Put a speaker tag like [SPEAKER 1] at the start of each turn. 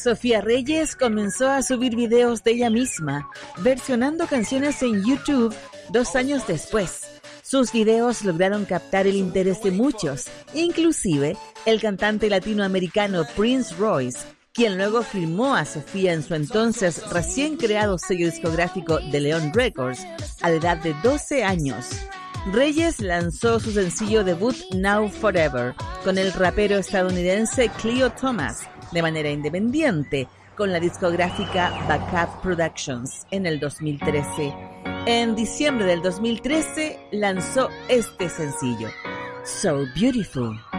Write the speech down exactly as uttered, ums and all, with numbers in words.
[SPEAKER 1] Sofía Reyes comenzó a subir videos de ella misma, versionando canciones en YouTube dos años después. Sus videos lograron captar el interés de muchos, inclusive el cantante latinoamericano Prince Royce, quien luego firmó a Sofía en su entonces recién creado sello discográfico de León Records a la edad de doce años. Reyes lanzó su sencillo debut Now Forever con el rapero estadounidense Cleo Thomas de manera independiente con la discográfica Backup Productions en el dos mil trece. En diciembre del dos mil trece lanzó este sencillo, So Beautiful.